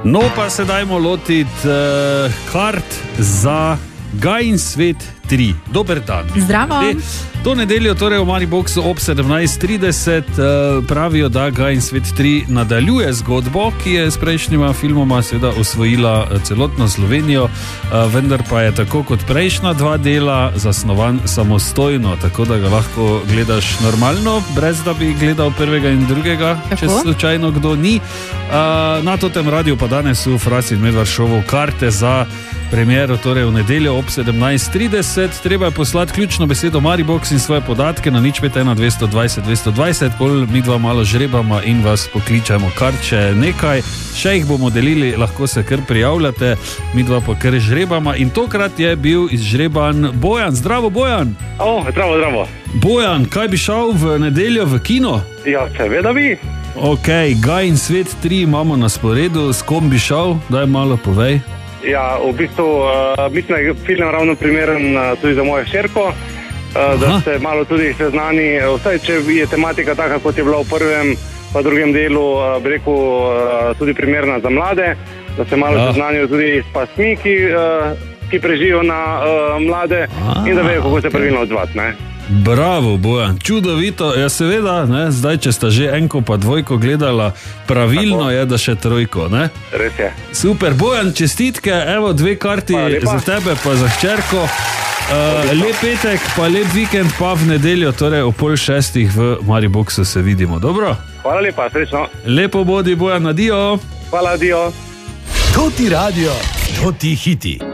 No, pa se dajmo lotiti kart za Gajin svet 3. Dober dan. Zdravo. To nedeljo, torej v Mariboxu ob 17:30, pravijo, da Gajin svet 3 nadaljuje zgodbo, ki je s prejšnjima filmoma seveda osvojila celotno Slovenijo, vendar pa je tako kot prejšnja dva dela zasnovan samostojno, tako da ga lahko gledaš normalno, brez da bi gledal prvega in drugega, če slučajno kdo ni. Na tem radiju pa danes v Frasi in Medvard šovu karte za premiero, torej v nedeljo ob 17:30. Treba je poslati ključno besedo Maribox in svoje podatke na 051 220 220, pol mi dva malo žrebama in vas pokličemo. Kar če nekaj, še jih bomo delili, lahko se kar prijavljate, mi dva pa kar žrebama. In tokrat je bil izžreban Bojan. Zdravo, Bojan. Zdravo. Bojan, kaj bi šel v nedeljo v kino? Ja, seveda bi. Ok, Gajin svet 3 imamo na sporedu, s kom bi šel? Daj malo povej. Ja, v bistvu mislim, da je film ravno primeren tudi za mojo hčerko, da se malo tudi seznani, vsaj če je tematika taka, kot je bila v prvem pa drugem delu, bi rekel, tudi primerna za mlade, da se malo seznanijo tudi s pastmi, ki preživijo na mlade in da vejo, kako se pravilno odzvati, ne? Bravo, Bojan, čudovito. Ja, seveda, ne? Zdaj, če sta že enko pa dvojko gledala, pravilno je, da še trojko, ne? Res je. Super, Bojan, čestitke, evo 2 karti za tebe pa za hčerko. Lep petek, pa lep vikend, pa v nedeljo, torej ob 5:30 v Mariboxu se vidimo, dobro? Hvala lepa, srečno. Lepo bodi, Bojan, adijo. Hvala, adijo. To ti radio, to ti hiti.